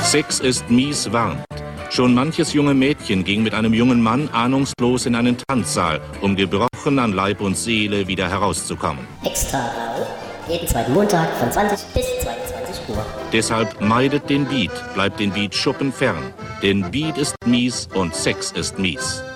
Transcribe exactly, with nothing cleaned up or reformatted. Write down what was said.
Sex ist mies warnt. Schon manches junge Mädchen ging mit einem jungen Mann ahnungslos in einen Tanzsaal, um gebrochen an Leib und Seele wieder herauszukommen. Extra Blau, jeden zweiten Montag von zwanzig bis zweiundzwanzig Uhr. Deshalb meidet den Beat, bleibt den Beat Schuppen fern. Denn Beat ist mies und Sex ist mies.